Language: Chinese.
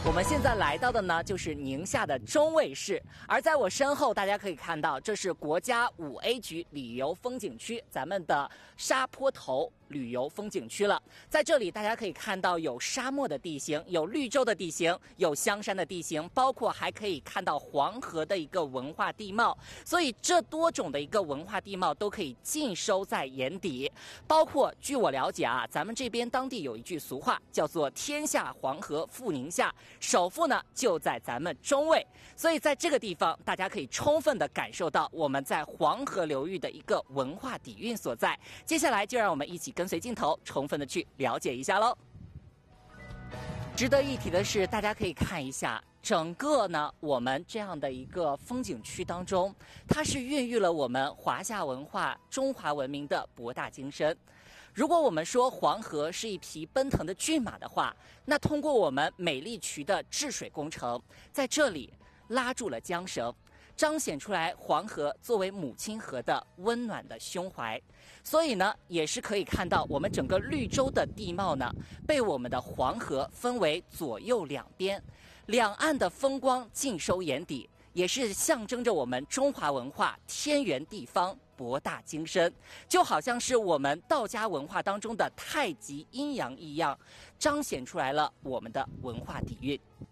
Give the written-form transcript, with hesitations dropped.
我们现在来到的呢，就是宁夏的中卫市，而在我身后，大家可以看到，这是国家5A 级旅游风景区，咱们的沙坡头旅游风景区了。在这里，大家可以看到有沙漠的地形，有绿洲的地形，有香山的地形，包括还可以看到黄河的一个文化地貌。所以这多种的一个文化地貌都可以尽收在眼底。包括据我了解啊，咱们这边当地有一句俗话，叫做天下黄河赴宁夏。首富呢就在咱们中卫，所以在这个地方，大家可以充分的感受到我们在黄河流域的一个文化底蕴所在。接下来就让我们一起跟随镜头，充分的去了解一下喽。值得一提的是，大家可以看一下。整个呢，我们这样的一个风景区当中，它是孕育了我们华夏文化、中华文明的博大精深。如果我们说黄河是一匹奔腾的骏马的话，那通过我们美丽渠的治水工程，在这里拉住了缰绳，彰显出来黄河作为母亲河的温暖的胸怀。所以呢，也是可以看到我们整个绿洲的地貌呢，被我们的黄河分为左右两边，两岸的风光尽收眼底，也是象征着我们中华文化天圆地方博大精深，就好像是我们道家文化当中的太极阴阳一样，彰显出来了我们的文化底蕴。